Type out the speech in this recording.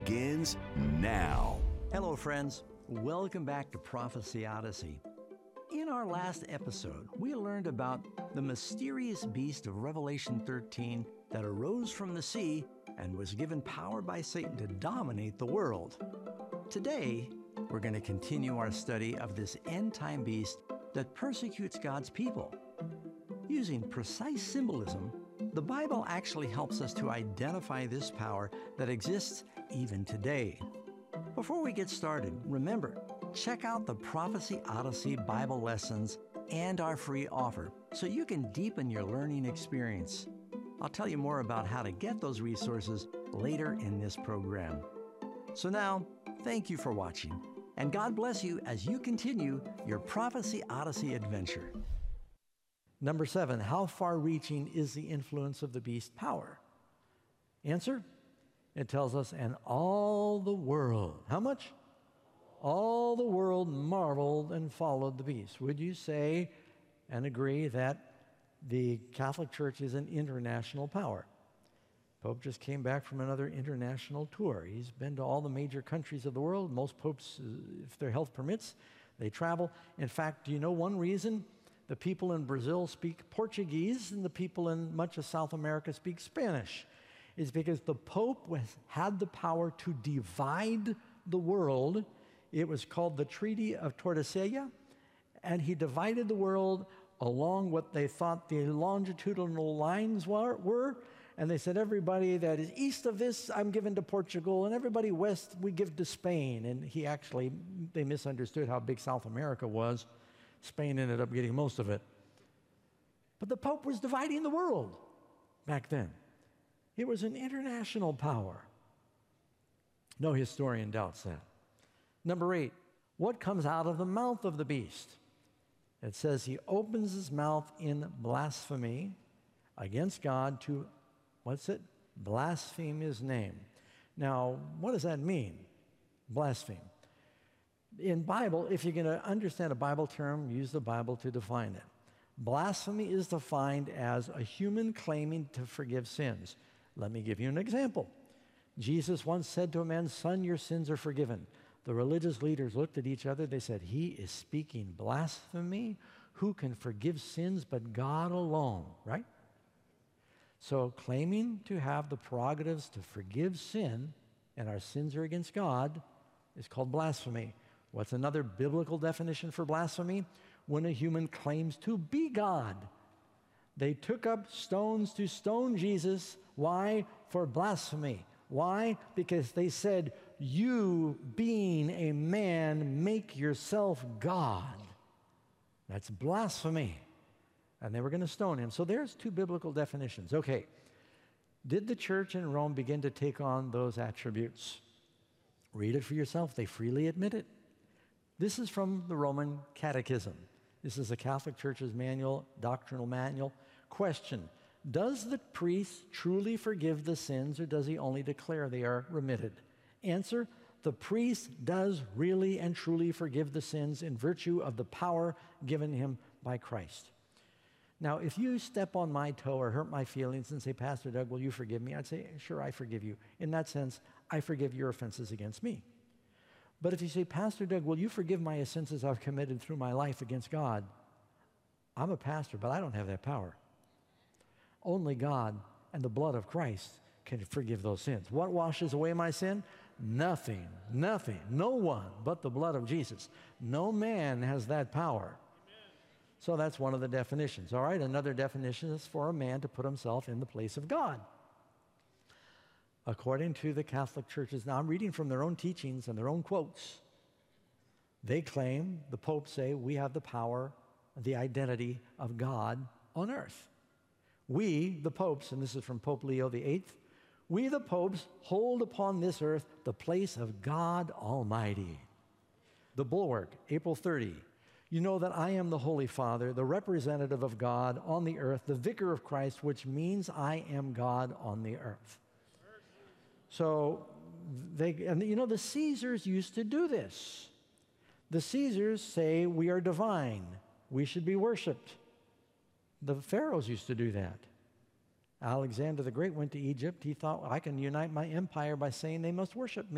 begins now. Hello, friends. Welcome back to Prophecy Odyssey. In our last episode, we learned about the mysterious beast of Revelation 13 that arose from the sea and was given power by Satan to dominate the world. Today, we're going to continue our study of this end-time beast that persecutes God's people. Using precise symbolism, the Bible actually helps us to identify this power that exists even today. Before we get started, remember, check out the Prophecy Odyssey Bible lessons and our free offer so you can deepen your learning experience. I'll tell you more about how to get those resources later in this program. So now, thank you for watching, and God bless you as you continue your Prophecy Odyssey adventure. Number 7, how far-reaching is the influence of the beast's power? Answer? It tells us, and all the world, how much? All the world marveled and followed the beast. Would you say and agree that the Catholic Church is an international power? Pope just came back from another international tour. He's been to all the major countries of the world. Most popes, if their health permits, they travel. In fact, do you know one reason the people in Brazil speak Portuguese and the people in much of South America speak Spanish? Is because the Pope had the power to divide the world. It was called the Treaty of Tordesillas, and he divided the world along what they thought the longitudinal lines were, and they said, everybody that is east of this, I'm giving to Portugal, and everybody west, we give to Spain. And they misunderstood how big South America was. Spain ended up getting most of it. But the Pope was dividing the world back then. It was an international power. No historian doubts that. Number 8, what comes out of the mouth of the beast? It says he opens his mouth in blasphemy against God to, blaspheme his name. Now, what does that mean? Blaspheme. In Bible, if you're going to understand a Bible term, use the Bible to define it. Blasphemy is defined as a human claiming to forgive sins. Let me give you an example. Jesus once said to a man, "Son, your sins are forgiven." The religious leaders looked at each other. They said, "He is speaking blasphemy. Who can forgive sins but God alone?" Right? So claiming to have the prerogatives to forgive sin, and our sins are against God, is called blasphemy. What's another biblical definition for blasphemy? When a human claims to be God. They took up stones to stone Jesus. Why? For blasphemy. Why? Because they said, "You, being a man, make yourself God." That's blasphemy. And they were going to stone him. So there's two biblical definitions. Okay. Did the church in Rome begin to take on those attributes? Read it for yourself. They freely admit it. This is from the Roman Catechism. This is the Catholic Church's manual, doctrinal manual. Question: does the priest truly forgive the sins, or does he only declare they are remitted? Answer: the priest does really and truly forgive the sins in virtue of the power given him by Christ. Now, if you step on my toe or hurt my feelings and say, "Pastor Doug, will you forgive me?" I'd say, "Sure, I forgive you." In that sense, I forgive your offenses against me. But if you say, "Pastor Doug, will you forgive my offenses I've committed through my life against God?" I'm a pastor, but I don't have that power. Only God and the blood of Christ can forgive those sins. What washes away my sin? Nothing, no one but the blood of Jesus. No man has that power. So that's one of the definitions. All right, another definition is for a man to put himself in the place of God. According to the Catholic churches, now I'm reading from their own teachings and their own quotes. They claim, the popes say, we have the power, the identity of God on earth. We, the popes, and this is from Pope Leo VIII, we, the popes, hold upon this earth the place of God Almighty. The Bulwark, April 30. You know that I am the Holy Father, the representative of God on the earth, the vicar of Christ, which means I am God on the earth. So, the Caesars used to do this. The Caesars say we are divine. We should be worshiped. The pharaohs used to do that. Alexander the Great went to Egypt. He thought, I can unite my empire by saying they must worship me.